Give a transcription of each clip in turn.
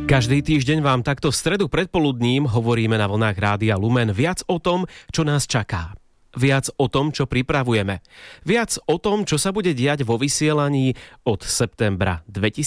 Každý týždeň vám takto v stredu predpoludním hovoríme na vlnách Rádia Lumen viac o tom, čo nás čaká. Viac o tom, čo pripravujeme. Viac o tom, čo sa bude diať vo vysielaní od septembra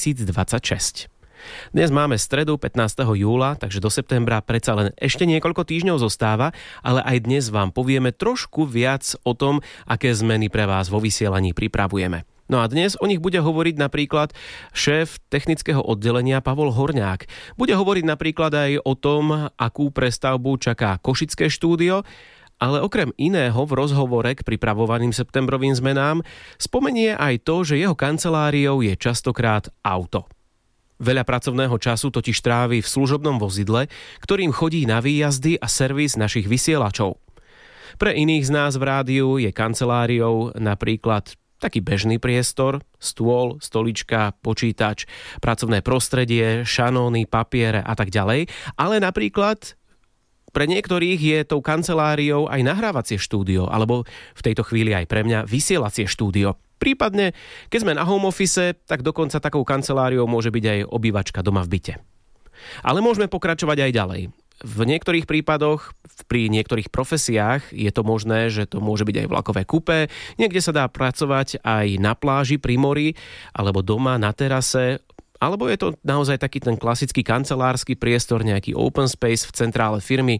2026. Dnes máme stredu 15. júla, takže do septembra predsa len ešte niekoľko týždňov zostáva, ale aj dnes vám povieme trošku viac o tom, aké zmeny pre vás vo vysielaní pripravujeme. No a dnes o nich bude hovoriť napríklad šéf technického oddelenia Pavol Horňák. Bude hovoriť napríklad aj o tom, akú prestavbu čaká Košické štúdio, ale okrem iného v rozhovore k pripravovaným septembrovým zmenám spomenie aj to, že jeho kanceláriou je častokrát auto. Veľa pracovného času totiž trávi v služobnom vozidle, ktorým chodí na výjazdy a servis našich vysielačov. Pre iných z nás v rádiu je kanceláriou napríklad taký bežný priestor, stôl, stolička, počítač, pracovné prostredie, šanóny, papiere a tak ďalej. Ale napríklad pre niektorých je tou kanceláriou aj nahrávacie štúdio, alebo v tejto chvíli aj pre mňa vysielacie štúdio. Prípadne, keď sme na home office, tak dokonca takou kanceláriou môže byť aj obývačka doma v byte. Ale môžeme pokračovať aj ďalej. V niektorých prípadoch, pri niektorých profesiách je to možné, že to môže byť aj vlakové kupé, niekde sa dá pracovať aj na pláži pri mori, alebo doma na terase, alebo je to naozaj taký ten klasický kancelársky priestor, nejaký open space v centrále firmy.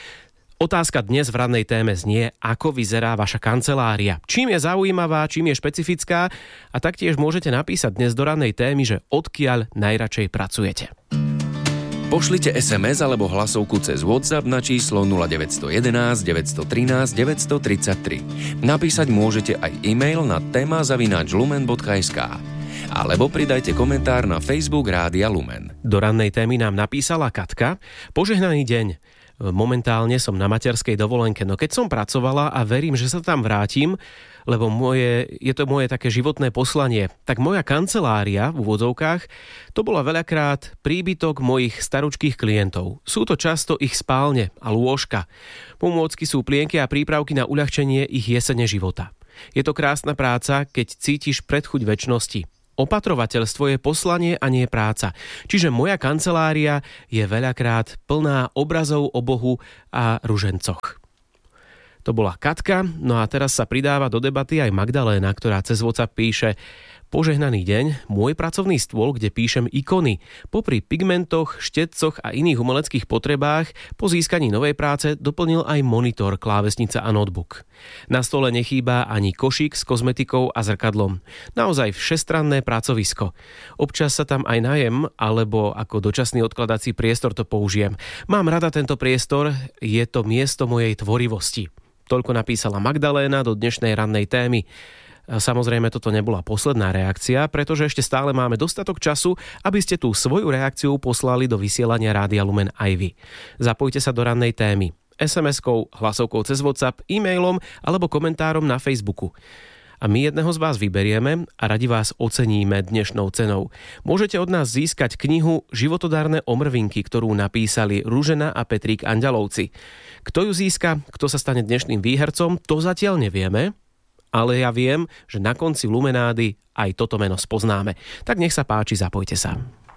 Otázka dnes v rannej téme znie, ako vyzerá vaša kancelária. Čím je zaujímavá, čím je špecifická a taktiež môžete napísať dnes do rannej témy, že odkiaľ najradšej pracujete. Pošlite SMS alebo hlasovku cez WhatsApp na číslo 0911 913 933. Napísať môžete aj e-mail na tema@lumen.sk alebo pridajte komentár na Facebook Rádia Lumen. Do rannej témy nám napísala Katka. Požehnaný deň. Momentálne som na materskej dovolenke, no keď som pracovala a verím, že sa tam vrátim, lebo je to moje také životné poslanie, tak moja kancelária v úvodzovkách to bola veľakrát príbytok mojich staručkých klientov. Sú to často ich spálne a lôžka. Pomôcky sú plienky a prípravky na uľahčenie ich jesene života. Je to krásna práca, keď cítiš predchuť večnosti. Opatrovateľstvo je poslanie a nie práca. Čiže moja kancelária je veľakrát plná obrazov o Bohu a ružencoch. To bola Katka, no a teraz sa pridáva do debaty aj Magdaléna, ktorá cez WhatsApp píše: Požehnaný deň, môj pracovný stôl, kde píšem ikony. Popri pigmentoch, štetcoch a iných umeleckých potrebách po získaní novej práce doplnil aj monitor, klávesnica a notebook. Na stole nechýba ani košík s kozmetikou a zrkadlom. Naozaj všestranné pracovisko. Občas sa tam aj najem, alebo ako dočasný odkladací priestor to použijem. Mám rada tento priestor, je to miesto mojej tvorivosti. Toľko napísala Magdaléna do dnešnej rannej témy. Samozrejme, toto nebola posledná reakcia, pretože ešte stále máme dostatok času, aby ste tú svoju reakciu poslali do vysielania Rádia Lumen aj vy. Zapojte sa do rannej témy SMS-kou, hlasovkou cez WhatsApp, e-mailom alebo komentárom na Facebooku. A my jedného z vás vyberieme a radi vás oceníme dnešnou cenou. Môžete od nás získať knihu Životodárne omrvinky, ktorú napísali Ružena a Petrík Anďalovci. Kto ju získa, kto sa stane dnešným výhercom, to zatiaľ nevieme, ale ja viem, že na konci Lumenády aj toto meno spoznáme. Tak nech sa páči, zapojte sa.